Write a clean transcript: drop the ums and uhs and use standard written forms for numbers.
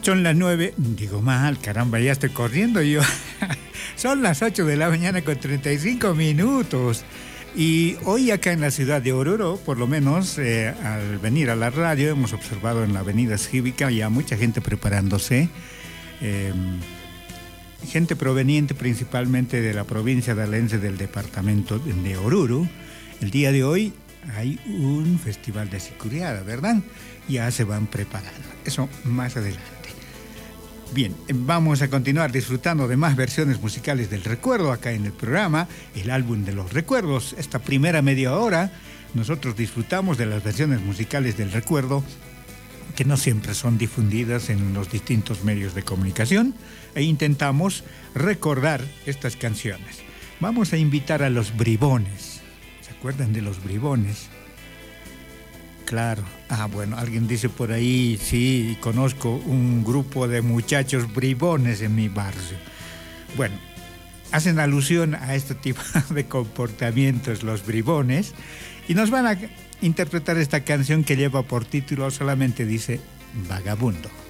Son las 9, digo mal, caramba, ya estoy corriendo yo. Son las 8 de la mañana con 35 minutos. Y hoy acá en la ciudad de Oruro, por lo menos al venir a la radio, hemos observado en la avenida Cívica ya mucha gente preparándose. Gente proveniente principalmente de la provincia de Alense del departamento de Oruro. El día de hoy hay un festival de sicuriada, ¿verdad? Ya se van preparando. Eso más adelante. Bien, vamos a continuar disfrutando de más versiones musicales del recuerdo acá en el programa, el álbum de los recuerdos. Esta primera media hora nosotros disfrutamos de las versiones musicales del recuerdo que no siempre son difundidas en los distintos medios de comunicación e intentamos recordar estas canciones. Vamos a invitar a los bribones. ¿Se acuerdan de los bribones? Claro. Bueno, alguien dice por ahí, sí, conozco un grupo de muchachos bribones en mi barrio. Bueno, hacen alusión a este tipo de comportamientos los bribones y nos van a interpretar esta canción que lleva por título, solamente dice Vagabundo.